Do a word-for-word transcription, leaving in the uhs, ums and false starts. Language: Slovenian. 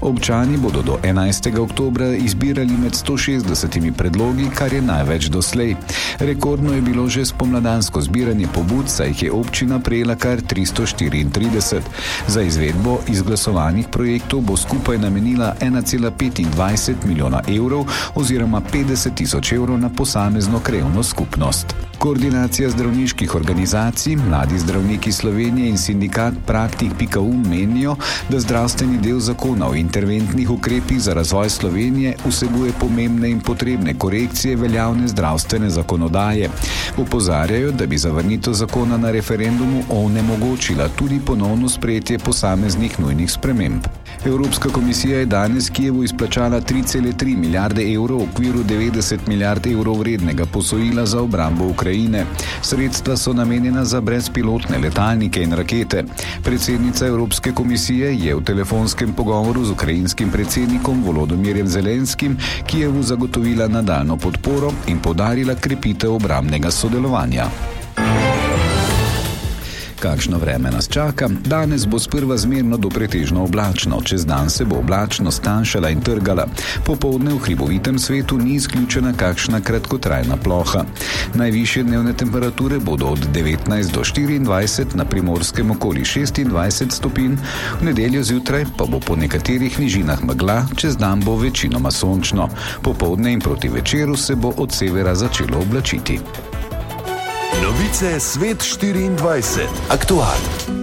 Občani bodo do enajstega oktobra izbirali med sto šestdesetimi predlogi, kar je največ doslej. Rekordno je bilo že spomladansko zbiranje pobud, saj jih je občina prejela kar tristo štiriintrideset. Za izvedbo izglasovanih projektov bo skupaj namenila ena cela petindvajset milijona evrov oziroma petdeset tisoč evrov na posamezno krajevno skupnost. Koordinacija zdravniških organizacij, Mladi zdravniki Slovenije in sindikat Praktik pika u menijo, da zdravstveni del zakona o interventnih ukrepih za razvoj Slovenije vsebuje pomembne in potrebne korekcije veljavne zdravstvene zakonodaje. Opozarjajo, da bi zavrnitev zakona na referendumu onemogočila tudi ponovno sprejetje posameznih nujnih sprememb. Evropska komisija je danes Kijevu izplačala tri cele tri milijarde evrov v okviru devetdeset milijard evrov vrednega posojila za obrambo Ukrajine. Sredstva so namenjena za brezpilotne letalnike in rakete. Predsednica Evropske komisije je v telefonskem pogovoru z ukrajinskim predsednikom Volodomirjem Zelenskim Kijevu zagotovila nadaljnjo podporo in poudarila krepitev obrambnega sodelovanja. Kakšno vreme nas čaka? Danes bo sprva zmerno do pretežno oblačno, čez dan se bo oblačnost tanjšala in trgala. Popoldne v hribovitem svetu ni izključena kakšna kratkotrajna ploha. Najvišje dnevne temperature bodo od devetnajst do štiriindvajset, na Primorskem okoli šestindvajset stopinj, v nedeljo zjutraj pa bo po nekaterih nižinah megla, čez dan bo večinoma sončno. Popoldne in proti večeru se bo od severa začelo oblačiti. Novice Svet štiriindvajset. Aktualno.